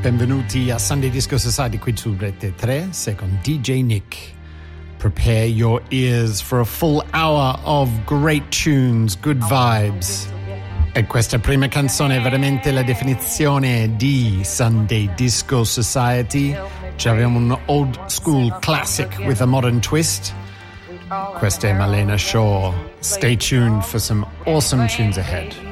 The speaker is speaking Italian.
Benvenuti a Sunday Disco Society qui su Rete 3, con DJ Nick. Prepare your ears for a full hour of great tunes, good vibes. E questa prima canzone è veramente la definizione di Sunday Disco Society. Ci abbiamo un old school classic with a modern twist. Questa è Marlena Shaw. Stay tuned for some awesome tunes ahead.